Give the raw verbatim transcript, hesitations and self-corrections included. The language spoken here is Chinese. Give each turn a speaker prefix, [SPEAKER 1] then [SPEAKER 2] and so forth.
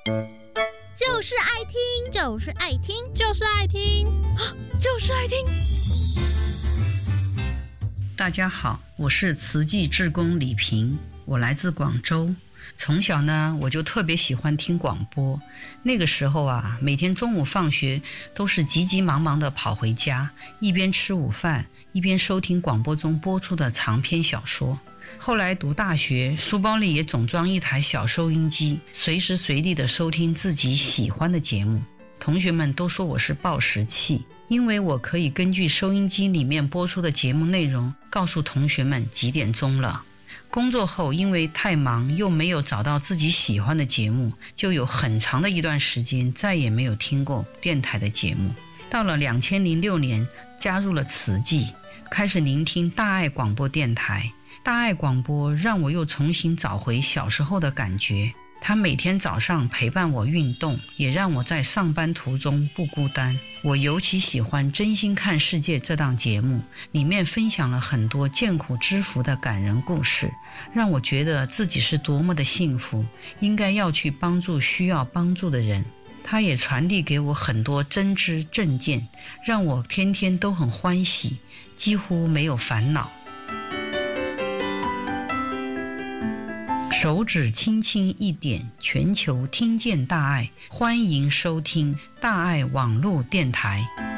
[SPEAKER 1] 就是爱听，
[SPEAKER 2] 就是爱听，
[SPEAKER 3] 就是爱听，
[SPEAKER 1] 就是爱听。
[SPEAKER 4] 大家好，我是慈济志工李平，我来自广州。从小呢，我就特别喜欢听广播。那个时候啊，每天中午放学都是急急忙忙地跑回家，一边吃午饭，一边收听广播中播出的长篇小说。后来读大学，书包里也总装一台小收音机，随时随地地收听自己喜欢的节目。同学们都说我是报时器，因为我可以根据收音机里面播出的节目内容，告诉同学们几点钟了。工作后因为太忙又没有找到自己喜欢的节目，就有很长的一段时间再也没有听过电台的节目。到了二零零六年加入了慈济，开始聆听大爱广播电台。大爱广播让我又重新找回小时候的感觉，它每天早上陪伴我运动，也让我在上班途中不孤单。我尤其喜欢《真心看世界》这档节目，里面分享了很多见苦知福的感人故事，让我觉得自己是多么的幸福，应该要去帮助需要帮助的人。它也传递给我很多真知正见，让我天天都很欢喜，几乎没有烦恼。手指轻轻一点，全球听见大爱，欢迎收听大爱网络电台。